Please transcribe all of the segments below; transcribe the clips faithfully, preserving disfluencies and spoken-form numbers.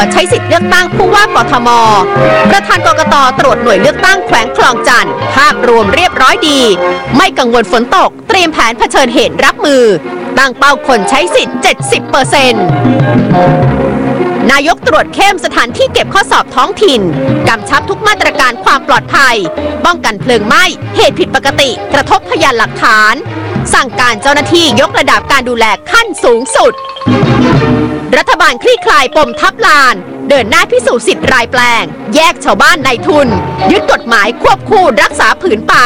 ใช้สิทธิเลือกตั้งผู้ว่ากทม.ประธานกกต.ตรวจหน่วยเลือกตั้งแขวงคลองจันทร์ภาพรวมเรียบร้อยดีไม่กังวลฝนตกเตรียมแผนเผชิญเหตุรับมือตั้งเป้าคนใช้สิทธิ์ เจ็ดสิบเปอร์เซ็นต์ นายกตรวจเข้มสถานที่เก็บข้อสอบท้องถิ่นกำชับทุกมาตรการความปลอดภัยป้องกันเพลิงไหม้เหตุผิดปกติกระทบพยานหลักฐานสั่งการเจ้าหน้าที่ยกระดับการดูแลขั้นสูงสุดรัฐบาลคลี่คลายปมทับลานเดินหน้าพิสูจน์สิทธิ์รายแปลงแยกชาวบ้านในทุนยึดกฎหมายควบคู่รักษาผืนป่า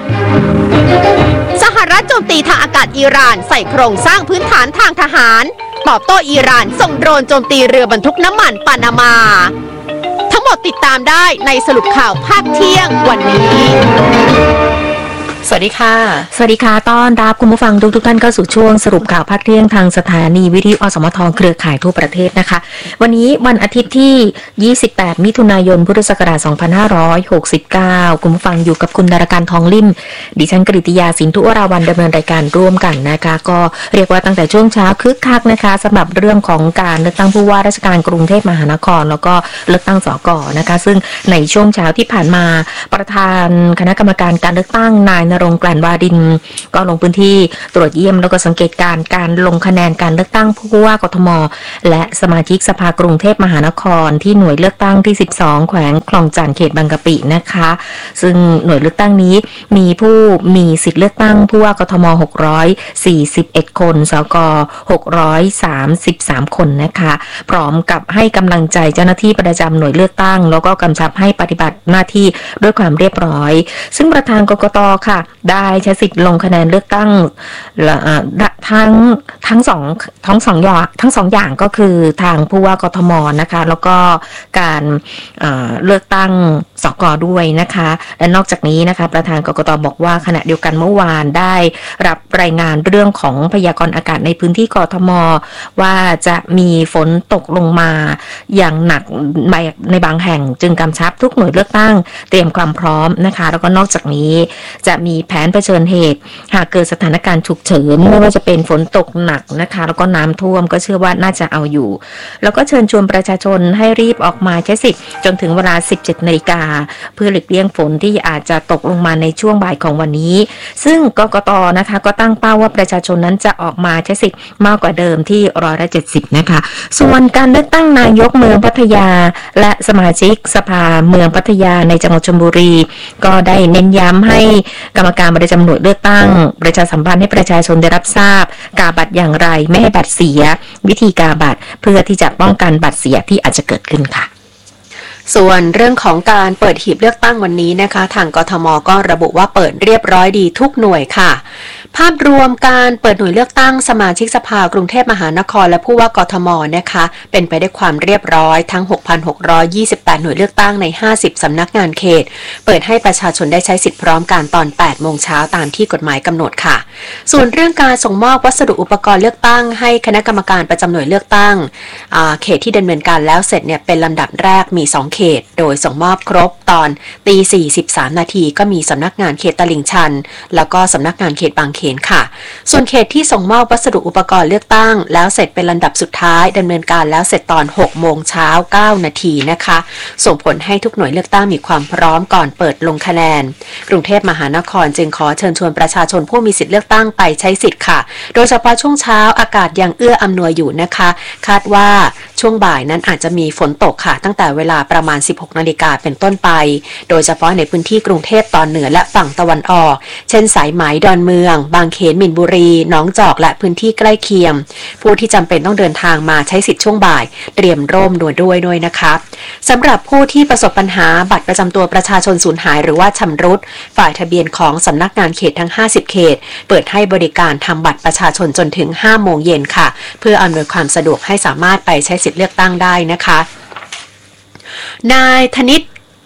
สหรัฐโจมตีทางอากาศอิหร่านใส่โครงสร้างพื้นฐานทางทหารตอบโต้อิหร่านส่งโดรนโจมตีเรือบรรทุกน้ำมันปานามาทั้งหมดติดตามได้ในสรุปข่าวภาคเที่ยงวันนี้สวัสดีค่ะสวัสดีค่ะต้อนรับคุณผู้ฟังทุกทุกท่านเข้าสู่ช่วงสรุปข่าวภาคเที่ยงทางสถานีวิทยุอสมทเครือข่ายทั่วประเทศนะคะวันนี้วันอาทิตย์ที่ยี่สิบแปดมิถุนายนพุทธศักราชสองพันห้าร้อยหกสิบเก้าคุณผู้ฟังอยู่กับคุณดารการทองลิ่มดิฉันกฤติยาสินธุวราวันดำเนินรายการร่วมกันนะคะก็เรียกว่าตั้งแต่ช่วงเช้าคึกคักนะคะสำหรับเรื่องของการเลือกตั้งผู้ว่าราชการกรุงเทพมหานครแล้วก็เลือกตั้งสกนะคะซึ่งในช่วงเช้าที่ผ่านมาประธานคณะกรรมการการเลือกตั้งนายณรงค์ กลั่นวาดินก็ลงพื้นที่ตรวจเยี่ยมแล้วก็สังเกตการการลงคะแนนการเลือกตั้งผู้ว่ากทมและสมาชิกสภากรุงเทพมหานครที่หน่วยเลือกตั้งที่สิบสองแขวงคลองจันทร์เขตบางกะปินะคะซึ่งหน่วยเลือกตั้งนี้มีผู้มีสิทธิ์เลือกตั้งผู้ว่ากทมหกร้อยสี่สิบเอ็ดคนสกหกร้อยสามสิบสามคนนะคะพร้อมกับให้กำลังใจเจ้าหน้าที่ประจำหน่วยเลือกตั้งแล้วก็กำชับให้ปฏิบัติหน้าที่ด้วยความเรียบร้อยซึ่งประธานกกต.ค่ะได้ใช้สิทธิ์ลงคะแนนเลือกตั้งทั้งทั้งสองทั้งสองอย่างทั้งสองอย่างก็คือทางผู้ว่ากทมนะคะแล้วก็การเลือกตั้งสกด้วยนะคะและนอกจากนี้นะคะประธานกกต.บอกว่าขณะเดียวกันเมื่อวานได้รับรายงานเรื่องของพยากรณ์อากาศในพื้นที่กทมว่าจะมีฝนตกลงมาอย่างหนักในบางแห่งจึงกำชับทุกหน่วยเลือกตั้งเตรียมความพร้อมนะคะแล้วก็นอกจากนี้จะมีแผนเผชิญเหตุหากเกิดสถานการณ์ฉุกเฉินไม่ว่าจะเป็นฝนตกหนักนะคะแล้วก็น้ำท่วมก็เชื่อว่าน่าจะเอาอยู่แล้วก็เชิญชวนประชาชนให้รีบออกมาใช้สิทธิ์จนถึงเวลา สิบเจ็ดนาฬิกาเพื่อหลีกเลี่ยงฝนที่อาจจะตกลงมาในช่วงบ่ายของวันนี้ซึ่งกกต.นะคะก็ตั้งเป้าว่าประชาชนนั้นจะออกมาใช้สิทธิ์มากกว่าเดิมที่ร้อยละเจ็ดสิบนะคะส่วนการเลือกตั้งนายกเมืองพัทยาและสมาชิกสภาเมืองพัทยาในจังหวัดชลบุรีก็ได้เน้นย้ำให้กรรมการประจำหน่วยเลือกตั้งประชาสัมพันธ์ให้ประชาชนได้รับทราบกาบัตรอย่างไรไม่ให้บัตรเสียวิธีกาบัตรเพื่อที่จะป้องกันบัตรเสียที่อาจจะเกิดขึ้นค่ะส่วนเรื่องของการเปิดหีบเลือกตั้งวันนี้นะคะทางกทมก็ระบุว่าเปิดเรียบร้อยดีทุกหน่วยค่ะภาพรวมการเปิดหน่วยเลือกตั้งสมาชิกสภากรุงเทพมหานครและผู้ว่ากทมนะคะเป็นไปด้วยความเรียบร้อยทั้ง หกพันหกร้อยยี่สิบแปด หน่วยเลือกตั้งในห้าสิบสำนักงานเขตเปิดให้ประชาชนได้ใช้สิทธิ์พร้อมกันตอน แปดโมงเช้าตามที่กฎหมายกำหนดค่ะส่วนเรื่องการส่งมอบวัสดุอุปกรณ์เลือกตั้งให้คณะกรรมการประจำหน่วยเลือกตั้งเขตที่ดำเนินการแล้วเสร็จเนี่ยเป็นลำดับแรกมีสองเขตโดยส่งมอบครบตอนตีสี่สิบสามนาทีก็มีสำนักงานเขตตลิ่งชันแล้วก็สำนักงานเขตบางเขนค่ะส่วนเขตที่ส่งมอบวัสดุอุปกรณ์เลือกตั้งแล้วเสร็จเป็นลำดับสุดท้ายดำเนินการแล้วเสร็จตอนหกโมงเช้าเก้านาทีนะคะส่งผลให้ทุกหน่วยเลือกตั้งมีความพร้อมก่อนเปิดลงคะแนนกรุงเทพมหานครจึงขอเชิญชวนประชาชนผู้มีสิทธิเลือกตั้งไปใช้สิทธิ์ค่ะโดยเฉพาะช่วงเช้าอากาศยังเอื้ออำนวยอยู่นะคะคาดว่าช่วงบ่ายนั้นอาจจะมีฝนตกค่ะตั้งแต่เวลาประมาณสิบหกนาฬิกาเป็นต้นไปโดยเฉพาะในพื้นที่กรุงเทพตอนเหนือและฝั่งตะวันออกเช่นสายไหมดอนเมืองบางเขนมินบุรีหนองจอกและพื้นที่ใกล้เคียงผู้ที่จำเป็นต้องเดินทางมาใช้สิทธิ์ช่วงบ่ายเตรียมร่มด้วยด้วยด้วยนะคะสำหรับผู้ที่ประสบปัญหาบัตรประจำตัวประชาชนสูญหายหรือว่าชำรุดฝ่ายทะเบียนของสำนักงานเขตทั้งห้าสิบเขตเปิดให้บริการทำบัตรประชาชนจนถึงห้าโมงเย็นค่ะเพื่ออำนวยความสะดวกให้สามารถไปใช้สิทธิ์เลือกตั้งได้นะคะนายธนิต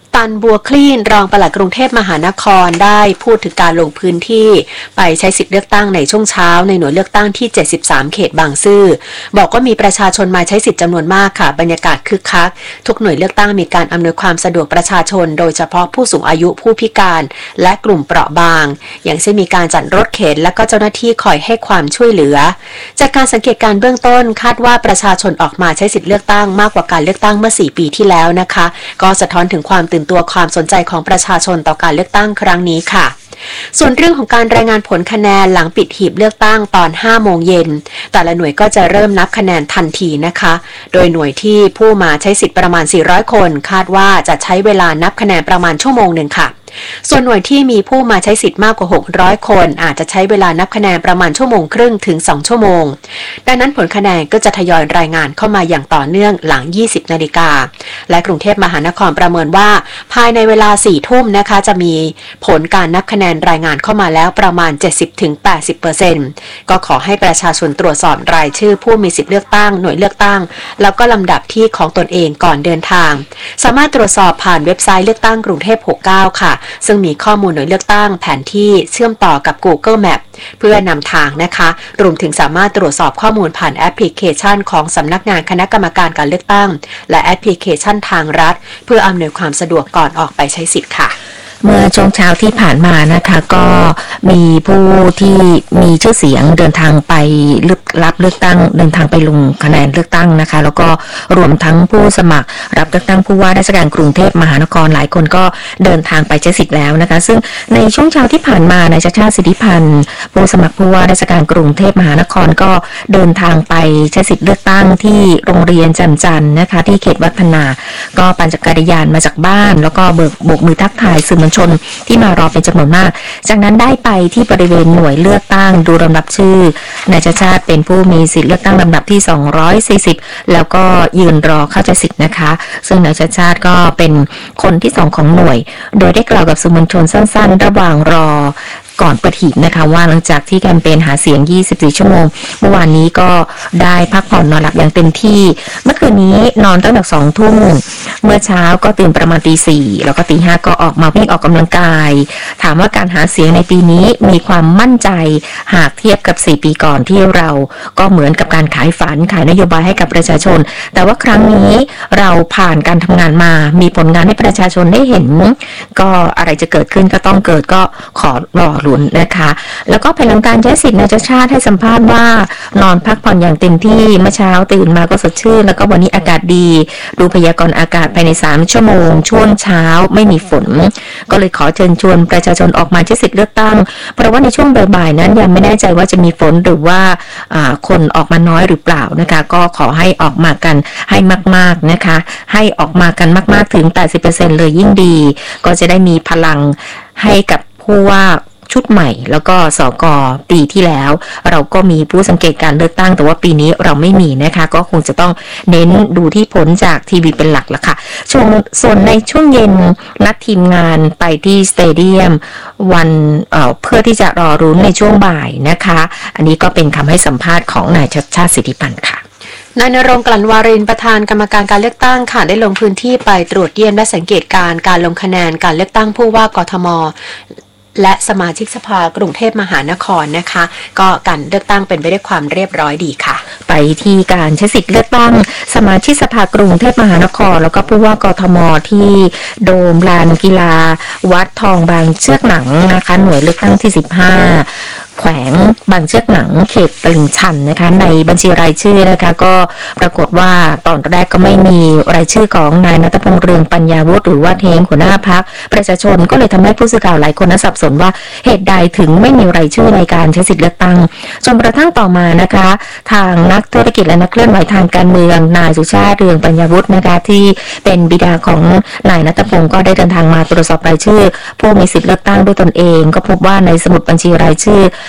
ตันบัวคลี่นรองปลัดกรุงเทพมหานครได้พูดถึงการลงพื้นที่ไปใช้สิทธิเลือกตั้งในช่วงเช้าในหน่วยเลือกตั้งที่เจ็ดสิบสามเขตบางซื่อบอกว่ามีประชาชนมาใช้สิทธิจำนวนมากค่ะบรรยากาศคึกคักทุกหน่วยเลือกตั้งมีการอำนวยความสะดวกประชาชนโดยเฉพาะผู้สูงอายุผู้พิการและกลุ่มเปราะบางอย่างเช่นมีการจัดรถเข็นและก็เจ้าหน้าที่คอยให้ความช่วยเหลือจากการสังเกตการเบื้องต้นคาดว่าประชาชนออกมาใช้สิทธิเลือกตั้งมากกว่าการเลือกตั้งเมื่อสี่ปีที่แล้วนะคะก็สะท้อนถึงความตื่นตัวความสนใจของประชาชนต่อการเลือกตั้งครั้งนี้ค่ะส่วนเรื่องของการรายงานผลคะแนนหลังปิดหีบเลือกตั้งตอนห้าโมงเย็นแต่ละหน่วยก็จะเริ่มนับคะแนนทันทีนะคะโดยหน่วยที่ผู้มาใช้สิทธิ์ประมาณสี่ร้อยคนคาดว่าจะใช้เวลานับคะแนนประมาณชั่วโมงหนึ่งค่ะส่วนหน่วยที่มีผู้มาใช้สิทธิ์มากกว่าหกร้อยคนอาจจะใช้เวลานับคะแนนประมาณชั่วโมงครึ่งถึงสองชั่วโมงดังนั้นผลคะแนนก็จะทยอยรายงานเข้ามาอย่างต่อเนื่องหลังยี่สิบนาฬิกาและกรุงเทพมหานครประเมินว่าภายในเวลาสี่ทุ่มนะคะจะมีผลการนับคะแนนรายงานเข้ามาแล้วประมาณ เจ็ดสิบถึงแปดสิบเปอร์เซ็นต์ ก็ขอให้ประชาชนตรวจสอบรายชื่อผู้มีสิทธิเลือกตั้งหน่วยเลือกตั้งแล้วก็ลำดับที่ของตนเองก่อนเดินทางสามารถตรวจสอบผ่านเว็บไซต์เลือกตั้งกรุงเทพหกสิบเก้าค่ะซึ่งมีข้อมูลหน่วยเลือกตั้งแผนที่เชื่อมต่อกับ Google Map เพื่อนำทางนะคะรวมถึงสามารถตรวจสอบข้อมูลผ่านแอปพลิเคชันของสำนักงานคณะกรรมการการเลือกตั้งและแอปพลิเคชันทางรัฐเพื่ออำนวยความสะดวกก่อนออกไปใช้สิทธิ์ค่ะเมื่อช่วงเช้าที่ผ่านมานะคะก็มีผู้ที่มีชื่อเสียงเดินทางไปเลือกรับเลือกตั้งเดินทางไปลงคะแนนเลือกตั้งนะคะแล้วก็รวมทั้งผู้สมัครรับเลือกตั้งผู้ว่าราชการกรุงเทพมหานครหลายคนก็เดินทางไปใช้สิทธิ์แล้วนะคะซึ่งในช่วงเช้าที่ผ่านมานายชัชชาติสิทธิพันธ์ผู้สมัครผู้ว่าราชการกรุงเทพมหานครก็เดินทางไปใช้สิทธิ์เลือกตั้งที่โรงเรียนแจ่มจันทร์นะคะที่เขตวัฒนาก็ปั่นจักรยานมาจากบ้านแล้วก็เบิกโบกมือทักทายสื่อมวลชนที่มารอเป็นจำนวนมากจากนั้นได้ไปที่บริเวณหน่วยเลือกตั้งดูลำดับชื่อนายชัชชาติเป็นผู้มีสิทธิเลือกตั้งลำดับที่สองร้อยสี่สิบแล้วก็ยืนรอเข้าใช้สิทธิ์นะคะซึ่งนายชัชชาติก็เป็นคนที่สองของหน่วยโดยได้กล่าวกับสื่อมวลชนสั้นๆระหว่างรอก่อนเปิดหีบนะคะว่าหลังจากที่แคมเปญหาเสียงยี่สิบสี่ชั่วโมงเมื่อวานนี้ก็ได้พักผ่อนนอนหลับอย่างเต็มที่เมื่อคืนนี้นอนตั้งแต่สองทุ่มเมื่อเช้าก็ตื่นประมาณตีสี่แล้วก็ตีห้าก็ออกมาวิ่งออกกำลังกายถามว่าการหาเสียงในปีนี้มีความมั่นใจหากเทียบกับสี่ปีก่อนที่เราก็เหมือนกับการขายฝันขายนโยบายให้กับประชาชนแต่ว่าครั้งนี้เราผ่านการทำงานมามีผลงานให้ประชาชนได้เห็นก็อะไรจะเกิดขึ้นก็ต้องเกิดก็ขอรอลุ้นนะคะแล้วก็ภายหลังการใช้สิทธิ์นายชัชชาติให้สัมภาษณ์ว่านอนพักผ่อนอย่างเต็มที่เมื่อเช้าตื่นมาก็สดชื่นแล้วก็วันนี้อากาศดีดูพยากรณ์อากาศภายในสามชั่วโมงช่วงเช้าไม่มีฝนก็เลยขอเชิญชวนประชาชนออกมาใช้สิทธิ์เลือกตั้งเพราะว่าในช่วงบ่ายๆนั้นยังไม่แน่ใจว่าจะมีฝนหรือว่าคนออกมาน้อยหรือเปล่านะคะก็ขอให้ออกมากันให้มากๆนะคะให้ออกมากันมากๆถึง แปดสิบเปอร์เซ็นต์ เลยยิ่งดีก็จะได้มีพลังให้กับผู้ว่าชุดใหม่แล้วก็สกปีที่แล้วเราก็มีผู้สังเกตการเลือกตั้งแต่ว่าปีนี้เราไม่มีนะคะก็คงจะต้องเน้นดูที่ผลจากทีวีเป็นหลักละค่ะช่วงส่วนในช่วงเย็นนัดทีมงานไปที่สเตเดียมวันเอ่อเพื่อที่จะรอรุ้นในช่วงบ่ายนะคะอันนี้ก็เป็นคำให้สัมภาษณ์ของนายชัชชาติสิทธิพันธ์ค่ะนายณรงค์ กลั่นวารินประธานกรรมการการเลือกตั้งค่ะได้ลงพื้นที่ไปตรวจเยี่ยมและสังเกตการการลงคะแนนการเลือกตั้งผู้ว่ากทมและสมาชิกสภากรุงเทพมหานครนะคะก็การเลือกตั้งเป็นไปด้วยความเรียบร้อยดีค่ะไปที่การใช้สิทธิ์เลือกตั้งสมาชิกสภากรุงเทพมหานครแล้วก็ผู้ว่ากทมที่โดมลานกีฬาวัดทองบางเชือกหนังนะคะหน่วยเลือกตั้งที่สิบห้าแขวงบางเชือกหนังเขตตลิ่งชันนะคะในบัญชีรายชื่อนะคะก็ปรากฏว่าตอนแรกก็ไม่มีรายชื่อของนายณัฐพงษ์เรืองปัญญาวุฒิหรือว่าเทงหัวหน้าพรรคประชาชนก็เลยทำให้ผู้สื่อข่าวหลายคนน่าสับสนว่าเหตุใดถึงไม่มีรายชื่อในการใช้สิทธิเลือกตั้งจนกระทั่งต่อมานะคะทางนักธุรกิจและนักเคลื่อนไหวทางการเมืองนายสุชาติเรืองปัญญาวุฒินะคะที่เป็นบิดาของนายณัฐพงษ์ก็ได้เดินทางมาตรวจสอบรายชื่อผู้มีสิทธิเลือกตั้งด้วยตนเองก็พบว่าในสมุดบัญชีรายชื่อ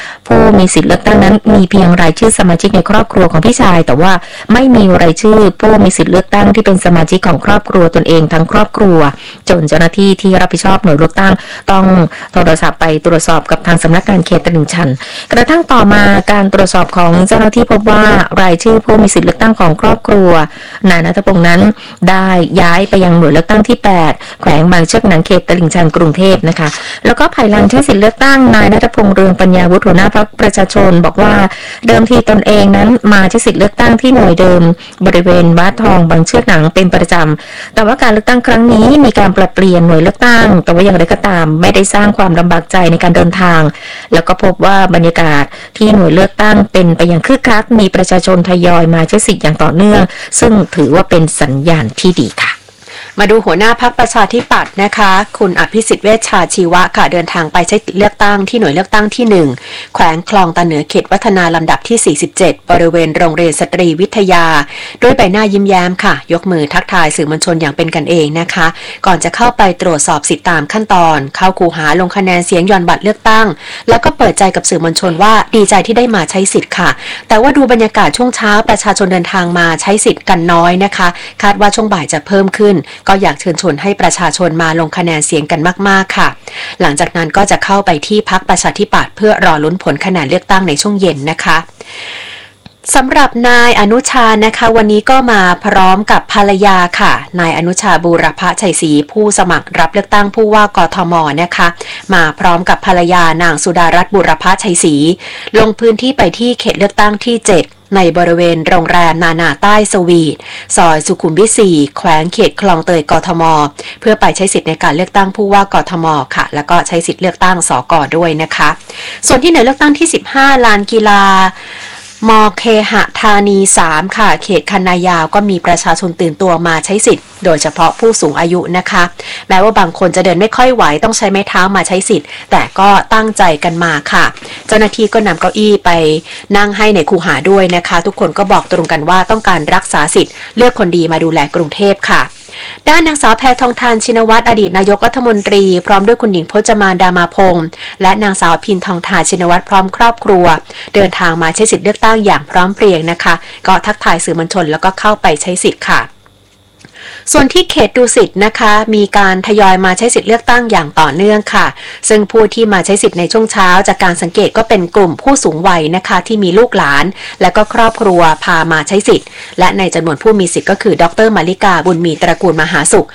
ผู้มีสิทธิเลือกตั้งนั้นมีเพียงรายชื่อสมาชิกในครอบครัวของพี่ชายแต่ว่าไม่มีรายชื่อผู้มีสิทธิเลือกตั้งที่เป็นสมาชิกของครอบครัวตนเองทั้งครอบครัวจนเจ้าหน้าที่ที่รับผิดชอบหน่วยเลือกตั้งต้องโทรศัพท์ไปตรวจสอบกับทางสำนักงานเขตตลิ่งชันกระทั่งต่อมาการตรวจสอบของเจ้าหน้าที่พบว่ารายชื่อผู้มีสิทธิเลือกตั้งของครอบครัวนายณัฐพงษ์นั้นได้ย้ายไปยังหน่วยเลือกตั้งที่แปดแขวงบางเชือกหนังเขตตลิ่งชันกรุงเทพนะคะแล้วก็ภายหลังใช้สิทธิเลือกตั้งนายณัฐพงษ์เรืองปัญญาวุฒิหัวหน้าพรรคประชาชนบอกว่าเดิมทีตนเองนั้นมาใช้สิทธิเลือกตั้งที่หน่วยเดิมบริเวณบ้านทองบางเชือกหนังเป็นประจำแต่ว่าการเลือกตั้งครั้งนี้มีการปรับเปลี่ยนหน่วยเลือกตั้งแต่ว่าอย่างไรก็ตามไม่ได้สร้างความลำบากใจในการเดินทางแล้วก็พบว่าบรรยากาศที่หน่วยเลือกตั้งเป็นไปอย่างคึกคักมีประชาชนทยอยมาใช้สิทธิ์อย่างต่อเนื่องซึ่งถือว่าเป็นสัญญาณที่ดีค่ะมาดูหัวหน้าพรรคประชาธิปัตย์นะคะคุณอภิสิทธิ์เวชชาชีวะค่ะเดินทางไปใช้เลือกตั้งที่หน่วยเลือกตั้งที่หนึ่งแขวงคลองตาเหนือเขตวัฒนาลำดับที่สี่สิบเจ็ดบริเวณโรงเรียนสตรีวิทยาด้วยใบหน้ายิ้มแย้มค่ะยกมือทักทายสื่อมวลชนอย่างเป็นกันเองนะคะก่อนจะเข้าไปตรวจสอบสิทธิตามขั้นตอนเข้าคูหาลงคะแนนเสียงหย่อนบัตรเลือกตั้งแล้วก็เปิดใจกับสื่อมวลชนว่าดีใจที่ได้มาใช้สิทธิ์ค่ะแต่ว่าดูบรรยากาศช่วงเช้าประชาชนเดินทางมาใช้สิทธิ์กันน้อยนะคะคาดว่าช่วงบ่ายจะเพิ่มขึ้นก็อยากเชิญชวนให้ประชาชนมาลงคะแนนเสียงกันมากๆค่ะหลังจากนั้นก็จะเข้าไปที่พรรคประชาธิปัตย์เพื่อรอลุ้นผลคะแนนเลือกตั้งในช่วงเย็นนะคะสำหรับนายอนุชานะคะวันนี้ก็มาพร้อมกับภรรยาค่ะนายอนุชาบูรพชัยศรีผู้สมัครรับเลือกตั้งผู้ว่ากทมนะคะมาพร้อมกับภรรยานางสุดารัตน์บูรพชัยศรีลงพื้นที่ไปที่เขตเลือกตั้งที่เจ็ดในบริเวณโรงแรมนานาใต้สวีทซอยสุขุมวิทสี่แขวงเขตคลองเตยกทมเพื่อไปใช้สิทธิ์ในการเลือกตั้งผู้ว่ากทมค่ะแล้วก็ใช้สิทธิ์เลือกตั้งสกด้วยนะคะส่วนที่หน่วยเลือกตั้งที่สิบห้าลานกีฬามอเคหะธานีสามค่ะเขตคันนายาวก็มีประชาชนตื่นตัวมาใช้สิทธิ์โดยเฉพาะผู้สูงอายุนะคะแม้ว่าบางคนจะเดินไม่ค่อยไหวต้องใช้ไม้เท้ามาใช้สิทธิ์แต่ก็ตั้งใจกันมาค่ะเจ้าหน้าที่ก็นำเก้าอี้ไปนั่งให้ในคูหาด้วยนะคะทุกคนก็บอกตรงกันว่าต้องการรักษาสิทธิ์เลือกคนดีมาดูแลกรุงเทพค่ะด้านนางสาวแพทองธารชินวัตรอดีตนายกรัฐมนตรีพร้อมด้วยคุณหญิงพจมานดามาพงษ์และนางสาวพินทองธารชินวัตรพร้อมครอบครัวเดินทางมาใช้สิทธิ์เลือกตั้งอย่างพร้อมเพรียงนะคะก็ทักทายสื่อมวลชนแล้วก็เข้าไปใช้สิทธิ์ค่ะส่วนที่เขตดุสิตนะคะมีการทยอยมาใช้สิทธิ์เลือกตั้งอย่างต่อเนื่องค่ะซึ่งผู้ที่มาใช้สิทธิ์ในช่วงเช้าจากการสังเกตก็เป็นกลุ่มผู้สูงวัยนะคะที่มีลูกหลานและก็ครอบครัวพามาใช้สิทธิ์และในจำนวนผู้มีสิทธิ์ก็คือดร.มาริกาบุญมีตระกูลมหาสุข